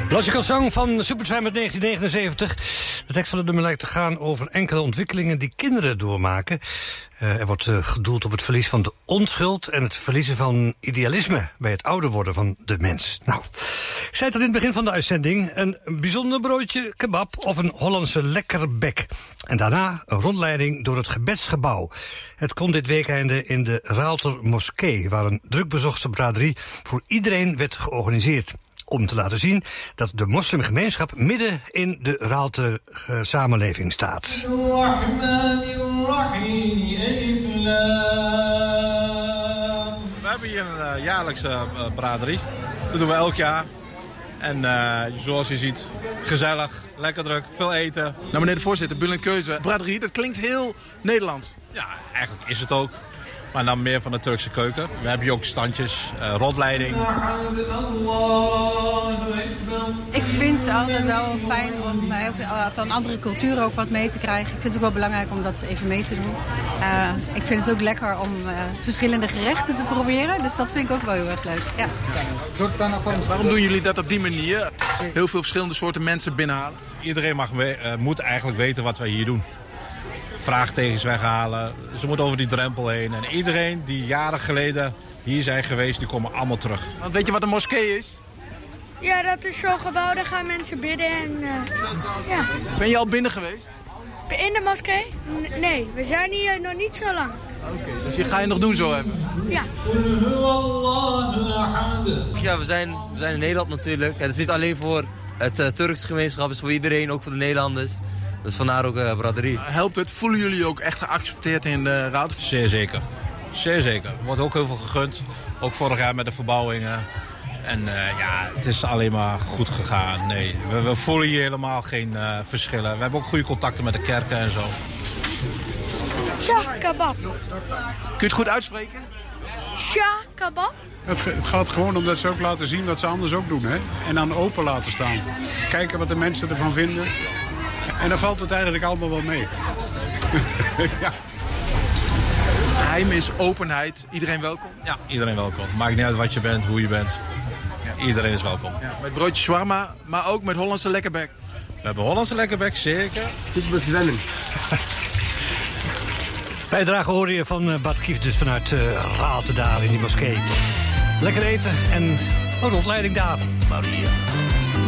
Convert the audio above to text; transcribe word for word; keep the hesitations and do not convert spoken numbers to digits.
Logical Song van Supertramp uit negentien negenenzeventig. De tekst van het nummer lijkt te gaan over enkele ontwikkelingen die kinderen doormaken. Uh, er wordt uh, gedoeld op het verlies van de onschuld en het verliezen van idealisme bij het ouder worden van de mens. Nou, ik zei het al in het begin van de uitzending, een bijzonder broodje kebab of een Hollandse lekkerbek. En daarna een rondleiding door het gebedsgebouw. Het komt dit weekende in de Raalter Moskee, waar een drukbezochte braderie voor iedereen werd georganiseerd. Om te laten zien dat de moslimgemeenschap midden in de Raalter uh, samenleving staat. We hebben hier een uh, jaarlijkse uh, braderie. Dat doen we elk jaar. En uh, zoals je ziet, gezellig, lekker druk, veel eten. Nou meneer de voorzitter, Bülent Keuze, braderie, dat klinkt heel Nederlands. Ja, eigenlijk is het ook. Maar dan meer van de Turkse keuken. We hebben hier ook standjes, uh, rondleiding. Ik vind het altijd wel fijn om heel veel, uh, van andere culturen ook wat mee te krijgen. Ik vind het ook wel belangrijk om dat even mee te doen. Uh, ik vind het ook lekker om uh, verschillende gerechten te proberen. Dus dat vind ik ook wel heel erg leuk. Ja. Waarom doen jullie dat op die manier? Heel veel verschillende soorten mensen binnenhalen. Iedereen mag we, uh, moet eigenlijk weten wat wij hier doen. Vraagtekens weghalen. Ze moeten over die drempel heen. En iedereen die jaren geleden hier zijn geweest, die komen allemaal terug. Want weet je wat een moskee is? Ja, dat is zo'n gebouw, daar gaan mensen bidden en uh, ja. Ben je al binnen geweest? In de moskee? N- nee, we zijn hier nog niet zo lang. Oké, okay, dus je ga je nog doen zo hebben? Ja. Ja, we zijn, we zijn in Nederland natuurlijk. Het is niet alleen voor het uh, Turkse gemeenschap, het is voor iedereen, ook voor de Nederlanders. Dus vandaar ook uh, braderie. Uh, helpt het? Voelen jullie ook echt geaccepteerd in de raad? Zeer zeker. Zeer zeker. Er wordt ook heel veel gegund. Ook vorig jaar met de verbouwingen. En uh, ja, het is alleen maar goed gegaan. Nee, we, we voelen hier helemaal geen uh, verschillen. We hebben ook goede contacten met de kerken en zo. Shah kebab. Kun je het goed uitspreken? Shah kebab. Het, het gaat gewoon om dat ze ook laten zien wat ze anders ook doen. Hè? En dan open laten staan. Kijken wat de mensen ervan vinden. En dan valt het eigenlijk allemaal wel mee. Ja. Geheim is openheid. Iedereen welkom? Ja, iedereen welkom. Maakt niet uit wat je bent, hoe je bent. Ja. Iedereen is welkom. Ja, met broodje shawarma, maar ook met Hollandse lekkerbek. We hebben Hollandse lekkerbek, zeker. Het is met wennen. Bijdrage hoorde je van uh, Bad Kief, dus vanuit uh, Raalte daar in die moskee. Lekker eten en een rondleiding daar. Maria.